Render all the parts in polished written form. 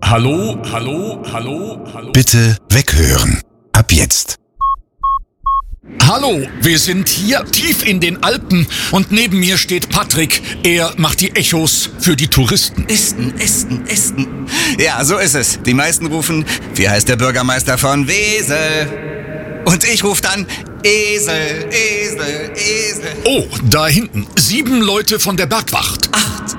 Hallo, hallo, hallo, hallo. Bitte weghören. Ab jetzt. Hallo, wir sind hier tief in den Alpen und neben mir steht Patrick. Er macht die Echos für die Touristen. Esten. Ja, so ist es. Die meisten rufen, wie heißt der Bürgermeister von Wesel? Und ich rufe dann, Esel. Oh, da hinten. 7 Leute von der Bergwacht. 8.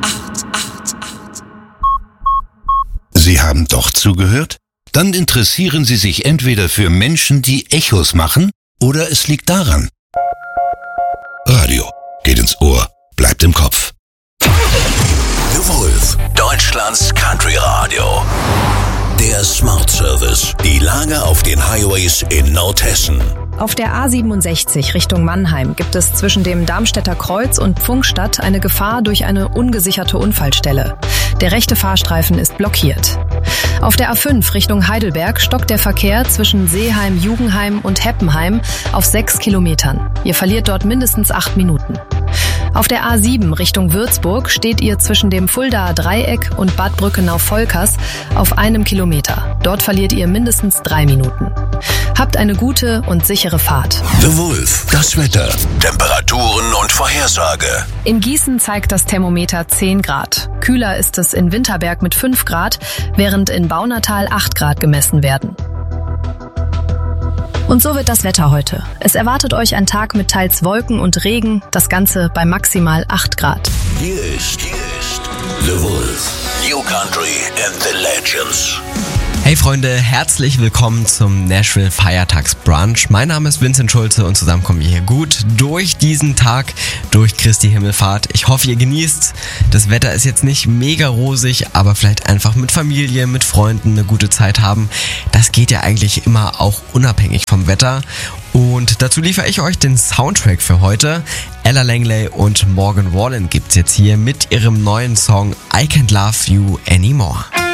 Sie haben doch zugehört? Dann interessieren Sie sich entweder für Menschen, die Echos machen, oder es liegt daran. Radio geht ins Ohr, bleibt im Kopf. The Wolf, Deutschlands Country Radio. Der Smart Service. Die Lage auf den Highways in Nordhessen. Auf der A67 Richtung Mannheim gibt es zwischen dem Darmstädter Kreuz und Pfungstadt eine Gefahr durch eine ungesicherte Unfallstelle. Der rechte Fahrstreifen ist blockiert. Auf der A5 Richtung Heidelberg stockt der Verkehr zwischen Seeheim, Jugenheim und Heppenheim auf 6 Kilometern. Ihr verliert dort mindestens 8 Minuten. Auf der A7 Richtung Würzburg steht ihr zwischen dem Fuldaer Dreieck und Bad Brückenau-Volkers auf 1 Kilometer. Dort verliert ihr mindestens 3 Minuten. Habt eine gute und sichere Fahrt. The Wolf, das Wetter, Temperaturen und Vorhersage. In Gießen zeigt das Thermometer 10 Grad. Kühler ist es in Winterberg mit 5 Grad, während in Baunatal 8 Grad gemessen werden. Und so wird das Wetter heute. Es erwartet euch ein Tag mit teils Wolken und Regen, das Ganze bei maximal 8 Grad. Hier ist The Wolf, New Country and the Legends. Hey Freunde, herzlich willkommen zum Nashville Feiertagsbrunch. Mein Name ist Vincent Schulze und zusammen kommen wir hier gut durch diesen Tag, durch Christi Himmelfahrt. Ich hoffe, ihr genießt. Das Wetter ist jetzt nicht mega rosig, aber vielleicht einfach mit Familie, mit Freunden eine gute Zeit haben. Das geht ja eigentlich immer auch unabhängig vom Wetter. Und dazu liefere ich euch den Soundtrack für heute. Ella Langley und Morgan Wallen gibt's jetzt hier mit ihrem neuen Song I Can't Love You Anymore.